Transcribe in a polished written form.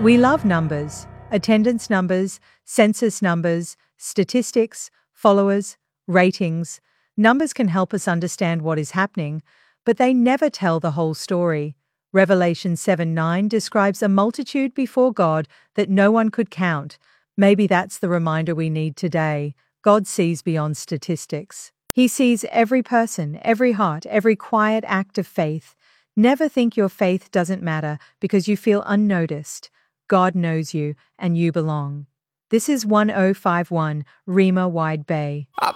We love numbers, attendance numbers, census numbers, statistics, followers, ratings. Numbers can help us understand what is happening, but they never tell the whole story. Revelation 7:9 describes a multitude before God that no one could count. Maybe that's the reminder we need today. God sees beyond statistics. He sees every person, every heart, every quiet act of faith. Never think your faith doesn't matter because you feel unnoticed. God knows you, and you belong. This is 1051 Rima Wide Bay.